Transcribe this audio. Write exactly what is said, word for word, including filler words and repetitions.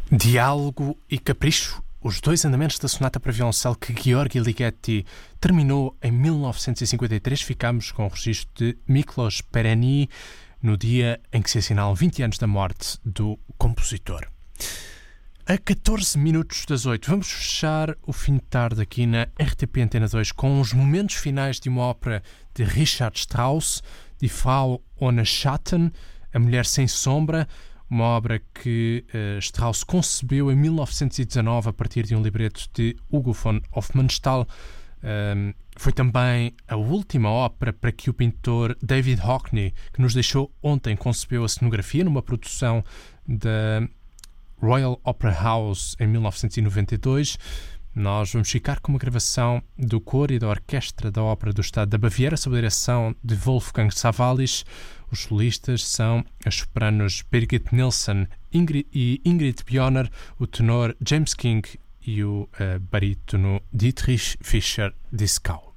Diálogo e Capricho, os dois andamentos da sonata para violoncelo que Gheorghi Ligeti terminou em mil novecentos e cinquenta e três, ficamos com o registro de Miklos Perényi no dia em que se assinalam vinte anos da morte do compositor. A catorze minutos das oito, vamos fechar o fim de tarde aqui na R T P Antena dois com os momentos finais de uma ópera de Richard Strauss, Die Frau ohne Schatten, A Mulher Sem Sombra, uma obra que uh, Strauss concebeu em mil novecentos e dezanove a partir de um libreto de Hugo von Hofmannsthal. Um, foi também a última ópera para que o pintor David Hockney, que nos deixou ontem, concebeu a cenografia numa produção da Royal Opera House em mil novecentos e noventa e dois. Nós vamos ficar com uma gravação do coro e da orquestra da Ópera do Estado da Baviera, sob a direção de Wolfgang Savalis. Os solistas são as sopranos Birgit Nilsson Ingrid, e Ingrid Björner, o tenor James King e o uh, barítono Dietrich Fischer-Dieskau.